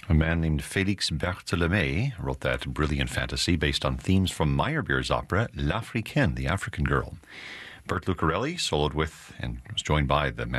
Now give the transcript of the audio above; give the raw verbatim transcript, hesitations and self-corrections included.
A man named Félix Bartholomé wrote that brilliant fantasy based on themes from Meyerbeer's opera L'Africaine, the African Girl. Bert Lucarelli soloed with and was joined by the